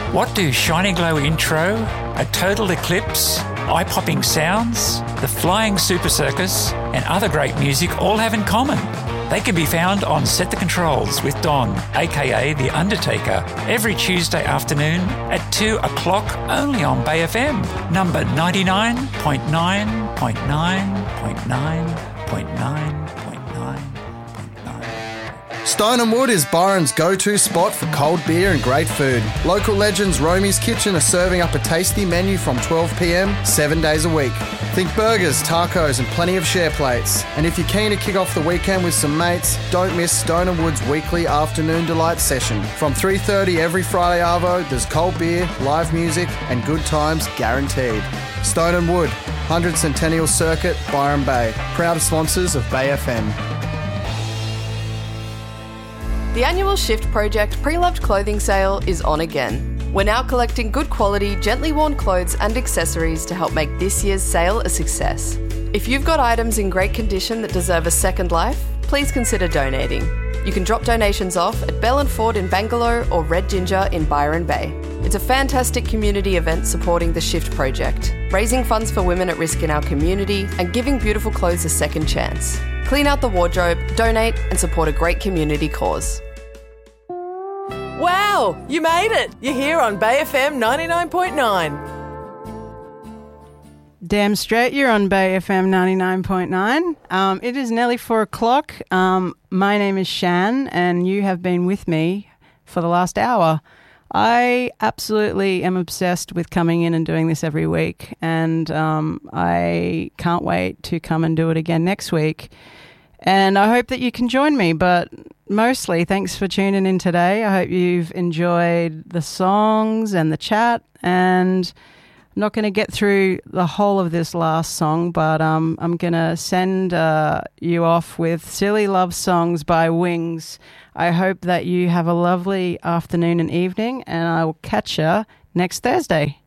What do Shiny Glow intro, a total eclipse, eye-popping sounds, the Flying Super Circus, and other great music all have in common? They can be found on Set the Controls with Don, aka The Undertaker, every Tuesday afternoon at 2 o'clock only on Bay FM, number 99.9.9.9.9.9.9. Stone and Wood is Byron's go-to spot for cold beer and great food. Local legends Romy's Kitchen are serving up a tasty menu from 12 p.m, 7 days a week. Think burgers, tacos and plenty of share plates. And if you're keen to kick off the weekend with some mates, don't miss Stone and Wood's weekly afternoon delight session. From 3:30 every Friday arvo, there's cold beer, live music and good times guaranteed. Stone and Wood, 100 Centennial Circuit, Byron Bay. Proud sponsors of Bay FM. The annual Shift Project pre-loved clothing sale is on again. We're now collecting good quality, gently worn clothes and accessories to help make this year's sale a success. If you've got items in great condition that deserve a second life, please consider donating. You can drop donations off at Bell and Ford in Bangalore or Red Ginger in Byron Bay. It's a fantastic community event supporting the Shift Project, raising funds for women at risk in our community and giving beautiful clothes a second chance. Clean out the wardrobe, donate and support a great community cause. Wow, you made it! You're here on Bay FM 99.9. Damn straight, you're on Bay FM 99.9. It is nearly 4 o'clock. My name is Shan, and you have been with me for the last hour. I absolutely am obsessed with coming in and doing this every week, and I can't wait to come and do it again next week. And I hope that you can join me, but mostly thanks for tuning in today. I hope you've enjoyed the songs and the chat, and I'm not going to get through the whole of this last song, but I'm going to send you off with Silly Love Songs by Wings. I hope that you have a lovely afternoon and evening, and I will catch you next Thursday.